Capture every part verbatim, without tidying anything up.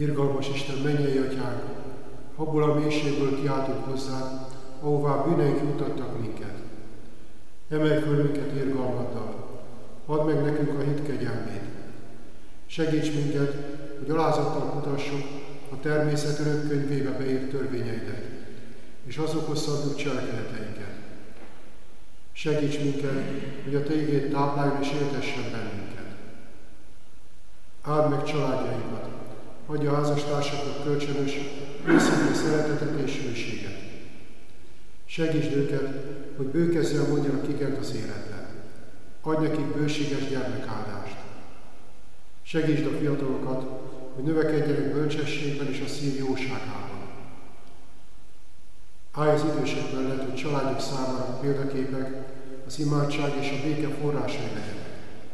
Irgalmas Isten, mennyei Atyánk, abból a mélységből kiáltunk hozzá, ahová bűneink juttattak minket. Emelj föl minket irgalmaddal, add meg nekünk a hit kegyelmét. Segíts minket, hogy alázattal mutassuk a természet örök könyvébe beírt törvényeidet, és azokhoz szabjuk cselekedeteinket. Segíts minket, hogy a Te igéd tápláljon és éltessen bennünket. Áld meg családjainkat, adj a házastársaknak kölcsönös, őszinte szeretetet és hűséget. Segítsd őket, hogy bőkezzel mondjanak igent az életre. Adj nekik bőséges gyermekáldást. Segítsd a fiatalokat, hogy növekedjenek bölcsességben és a szív jóságában. Állj az idősek mellett, hogy családjuk számára példaképek, az imádság és a béke forrásai legyenek.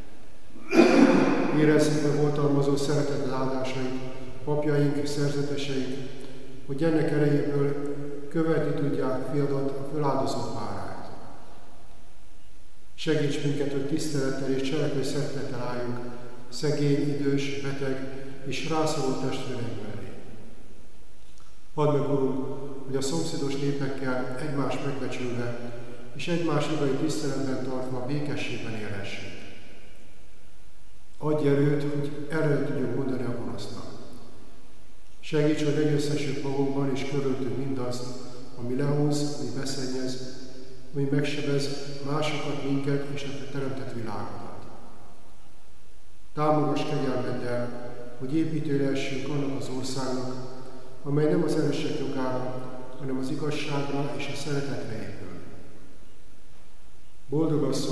Érezzük meg oltalmazó szeretet áldásait, papjaink és szerzeteseink, hogy ennek erejéből követni tudják fiadat a föláldozó párányt. Segíts minket, hogy tisztelettel és cselekvő szeretettel álljunk szegény, idős, beteg és rászorult testvéreink mellé. Add meg, Urunk, hogy a szomszédos népekkel egymást megbecsülve és egymás jogai tiszteletben tartva békességben élhessünk. Adj erőt, hogy erre tudjuk mondani a gonosznak. Segíts, hogy legyőzhessük magunkban és körülöttünk mindazt, ami lehúz, ami beszennyez, ami megsebez másokat, minket és a teremtett világodat. Támogass kegyelmeddel, hogy építő lehessünk annak az országnak, amely nem az erősek jogára, hanem az igazságra és a szeretetre épül. Boldog asszony,